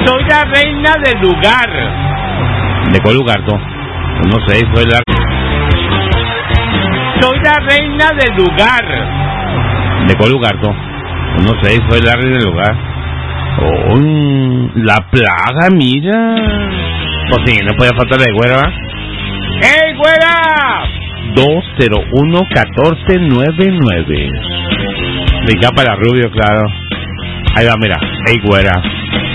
Soy la reina del lugar. ¿De cuál lugar, tú? No sé, soy la... Soy la reina del lugar. ¿De cuál lugar, tú? No sé, soy la reina del lugar. Oh, la plaga, mira. Pues sí, no puede faltar de güera, ¿va? ¡Ey, güera! 201-1499. Rica para Rubio, claro. Ahí va, mira. Ey, güera.